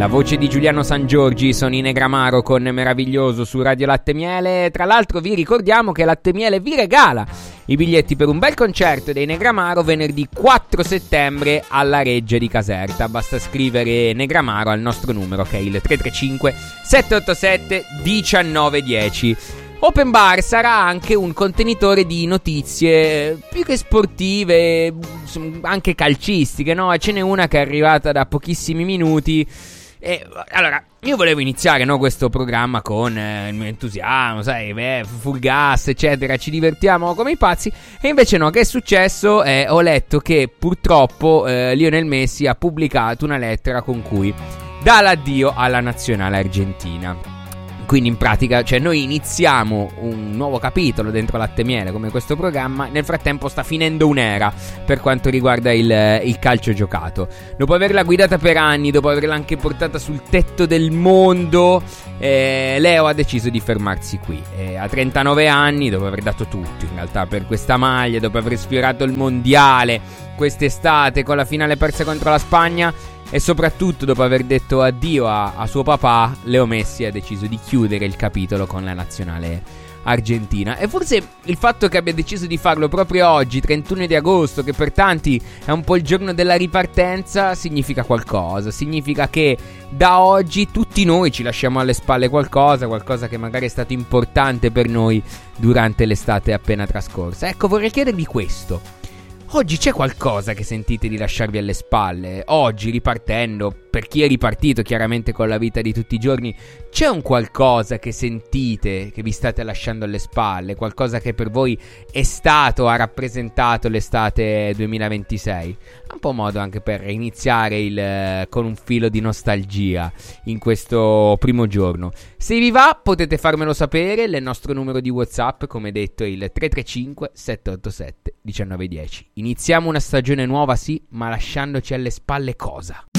La voce di Giuliano Sangiorgi, sono in Negramaro con Meraviglioso su Radio Latte Miele. Tra l'altro vi ricordiamo che Latte Miele vi regala i biglietti per un bel concerto dei Negramaro venerdì 4 settembre alla Reggia di Caserta. Basta scrivere Negramaro al nostro numero, che è il 335 787 1910. Open Bar sarà anche un contenitore di notizie più che sportive, anche calcistiche, no? Ce n'è una che è arrivata da pochissimi minuti. E allora, io volevo iniziare, no, questo programma con il mio entusiasmo, sai, full gas, eccetera, ci divertiamo come i pazzi. E invece no, che è successo? Ho letto che purtroppo Lionel Messi ha pubblicato una lettera con cui dà l'addio alla nazionale argentina. Quindi in pratica, cioè, noi iniziamo un nuovo capitolo dentro Latte Miele come questo programma. Nel frattempo sta finendo un'era per quanto riguarda il calcio giocato. Dopo averla guidata per anni, dopo averla anche portata sul tetto del mondo, Leo ha deciso di fermarsi qui. A 39 anni, dopo aver dato tutto in realtà per questa maglia, dopo aver sfiorato il mondiale quest'estate con la finale persa contro la Spagna, e soprattutto dopo aver detto addio a suo papà, Leo Messi ha deciso di chiudere il capitolo con la nazionale argentina. E forse il fatto che abbia deciso di farlo proprio oggi, 31 di agosto, che per tanti è un po' il giorno della ripartenza, significa qualcosa. Significa che da oggi tutti noi ci lasciamo alle spalle qualcosa che magari è stato importante per noi durante l'estate appena trascorsa. Ecco, vorrei chiedervi questo. Oggi c'è qualcosa che sentite di lasciarvi alle spalle? Oggi, ripartendo, per chi è ripartito chiaramente con la vita di tutti i giorni, c'è un qualcosa che sentite, che vi state lasciando alle spalle? Qualcosa che per voi è stato, ha rappresentato l'estate 2026? È un po' modo anche per iniziare con un filo di nostalgia in questo primo giorno. Se vi va potete farmelo sapere, il nostro numero di WhatsApp, come detto, è il 335 787 1910. Iniziamo una stagione nuova, sì, ma lasciandoci alle spalle cosa?